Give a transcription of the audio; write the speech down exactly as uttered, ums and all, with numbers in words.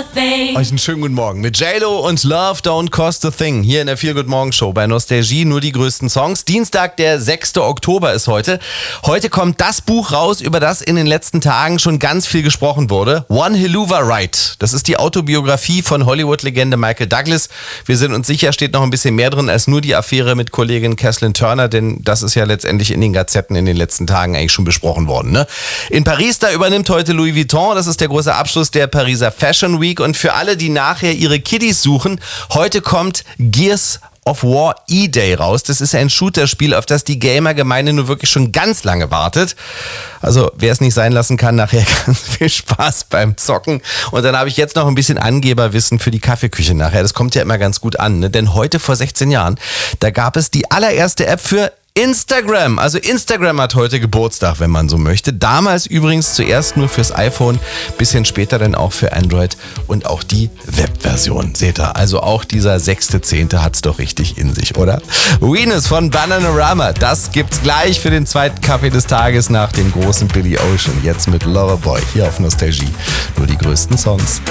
thing. Euch einen schönen guten Morgen mit J-Lo und Love Don't Cost a Thing hier in der Feel Good Morgen Show bei Nostalgie, nur die größten Songs. Dienstag, der sechster Oktober ist heute. Heute kommt das Buch raus, über das in den letzten Tagen schon ganz viel gesprochen wurde. One Helluva Ride. Das ist die Autobiografie von Hollywood-Legende Michael Douglas. Wir sind uns sicher, steht noch ein bisschen mehr drin als nur die Affäre mit Kollegin Kathleen Turner, denn das ist ja letztendlich in den Gazetten in den letzten Tagen eigentlich schon besprochen worden. Ne? In Paris, da übernimmt heute Louis Vuitton. Das ist der große Abschluss der Pariser Fashion Week. Und für alle, die nachher ihre Kiddies suchen, heute kommt Gears of War E-Day raus. Das ist ein Shooter-Spiel, auf das die Gamer-Gemeinde nur wirklich schon ganz lange wartet. Also wer es nicht sein lassen kann, nachher ganz viel Spaß beim Zocken. Und dann habe ich jetzt noch ein bisschen Angeberwissen für die Kaffeeküche nachher. Das kommt ja immer ganz gut an, ne? Denn heute vor sechzehn Jahren, da gab es die allererste App für Instagram. Also Instagram hat heute Geburtstag, wenn man so möchte. Damals übrigens zuerst nur fürs iPhone, bisschen später dann auch für Android und auch die Webversion. Seht ihr, also auch dieser sechste Zehnte hat's doch richtig in sich, oder? Venus von Bananarama, das gibt's gleich für den zweiten Kaffee des Tages nach dem großen Billy Ocean. Jetzt mit Loverboy hier auf Nostalgie. Nur die größten Songs.